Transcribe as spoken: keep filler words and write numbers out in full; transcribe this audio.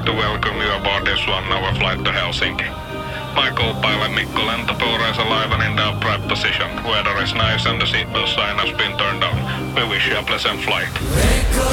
to welcome you aboard this one-hour flight to Helsinki. Michael, pilot Mikko, lentotuureissa laivan in the upright position. Weather is nice and the seatbelt sign has been turned on. We wish you a pleasant flight.